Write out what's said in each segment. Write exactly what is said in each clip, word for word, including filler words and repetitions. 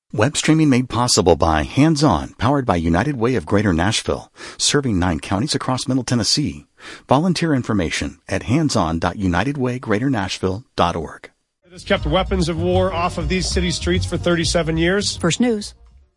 Web streaming made possible by Hands On, powered by United Way of Greater Nashville, serving nine counties across Middle Tennessee. Volunteer information at hands on dot united way greater nashville dot org. It has kept weapons of war off of these city streets for thirty-seven years. First News.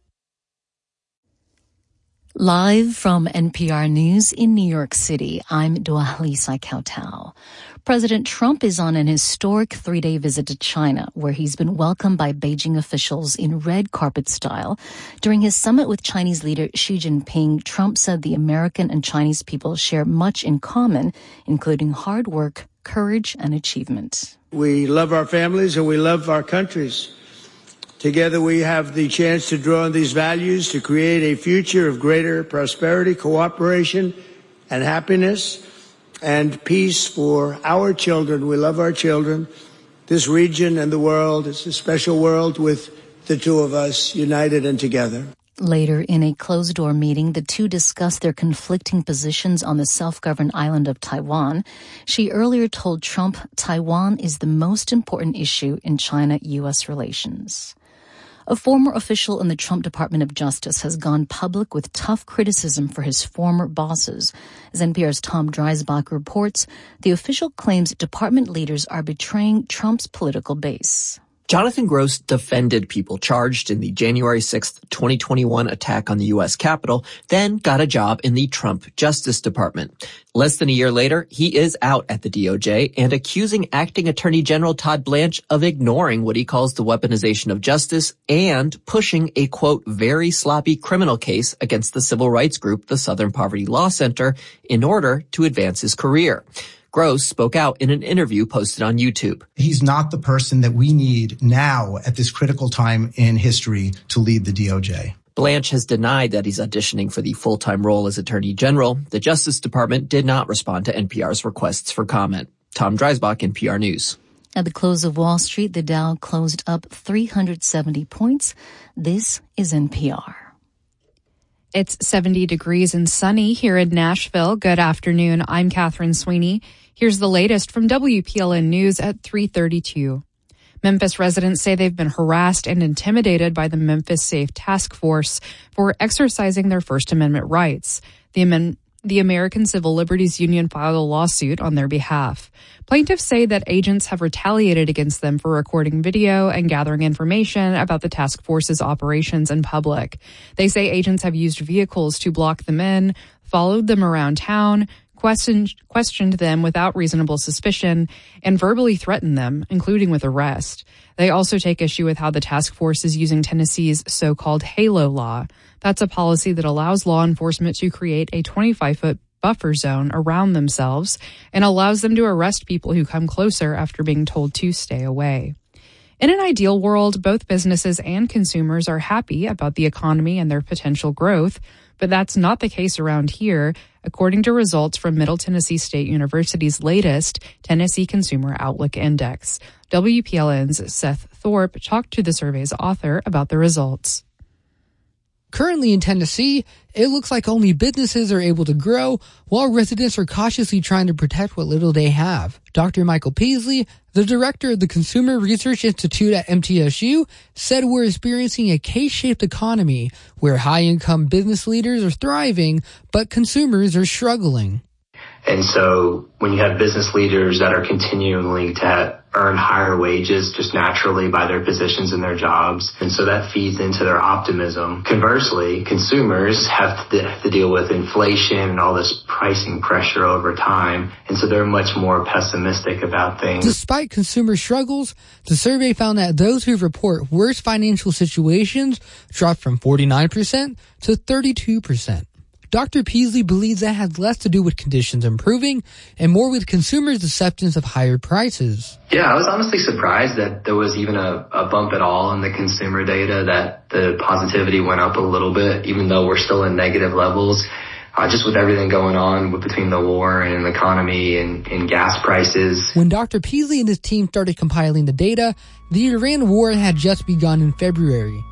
Live from N P R News in New York City, I'm Dua-Lisa Kautal. President Trump is on an historic three-day visit to China, where he's been welcomed by Beijing officials in red carpet style. During his summit with Chinese leader Xi Jinping, Trump said the American and Chinese people share much in common, including hard work, courage, and achievement. We love our families and we love our countries. Together we have the chance to draw on these values to create a future of greater prosperity, cooperation, and happiness, and peace for our children. We love our children. This region and the world is a special world with the two of us united and together. Later, in a closed-door meeting, the two discussed their conflicting positions on the self-governed island of Taiwan. She earlier told Trump Taiwan is the most important issue in China-U S relations. A former official in the Trump Department of Justice has gone public with tough criticism for his former bosses. As N P R's Tom Dreisbach reports, the official claims department leaders are betraying Trump's political base. Jonathan Gross defended people charged in the January sixth, twenty twenty-one attack on the U S Capitol, then got a job in the Trump Justice Department. Less than a year later, he is out at the D O J and accusing Acting Attorney General Todd Blanche of ignoring what he calls the weaponization of justice and pushing a, quote, very sloppy criminal case against the civil rights group, the Southern Poverty Law Center, in order to advance his career. Gross spoke out in an interview posted on YouTube. He's not the person that we need now at this critical time in history to lead the D O J. Blanche has denied that he's auditioning for the full-time role as Attorney General. The Justice Department did not respond to N P R's requests for comment. Tom Dreisbach, N P R News. At the close of Wall Street, the Dow closed up three hundred seventy points. This is N P R. It's seventy degrees and sunny here in Nashville. Good afternoon. I'm Catherine Sweeney. Here's the latest from W P L N News at three thirty-two. Memphis residents say they've been harassed and intimidated by the Memphis Safe Task Force for exercising their First Amendment rights. The, amend- the American Civil Liberties Union filed a lawsuit on their behalf. Plaintiffs say that agents have retaliated against them for recording video and gathering information about the task force's operations in public. They say agents have used vehicles to block them in, followed them around town, questioned, questioned them without reasonable suspicion, and verbally threatened them, including with arrest. They also take issue with how the task force is using Tennessee's so-called HALO law. That's a policy that allows law enforcement to create a twenty-five foot buffer zone around themselves and allows them to arrest people who come closer after being told to stay away. In an ideal world, both businesses and consumers are happy about the economy and their potential growth, but that's not the case around here, according to results from Middle Tennessee State University's latest Tennessee Consumer Outlook Index. W P L N's Seth Thorpe talked to the survey's author about the results. Currently in Tennessee, it looks like only businesses are able to grow, while residents are cautiously trying to protect what little they have. Doctor Michael Peasley, the director of the Consumer Research Institute at M T S U, said we're experiencing a K-shaped economy where high-income business leaders are thriving, but consumers are struggling. And so when you have business leaders that are continuing to earn higher wages just naturally by their positions and their jobs, and so that feeds into their optimism. Conversely, consumers have to, have to deal with inflation and all this pricing pressure over time, and so they're much more pessimistic about things. Despite consumer struggles, the survey found that those who report worse financial situations dropped from forty-nine percent to thirty-two percent. Doctor Peasley believes that has less to do with conditions improving and more with consumers' acceptance of higher prices. Yeah, I was honestly surprised that there was even a, a bump at all in the consumer data, that the positivity went up a little bit, even though we're still in negative levels. Uh, just with everything going on with, between the war and the economy and, and gas prices. When Doctor Peasley and his team started compiling the data, the Iran war had just begun in February.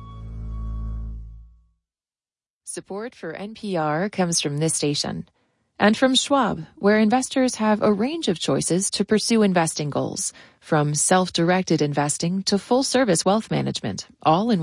Support for N P R comes from this station and from Schwab, where investors have a range of choices to pursue investing goals, from self-directed investing to full-service wealth management, all in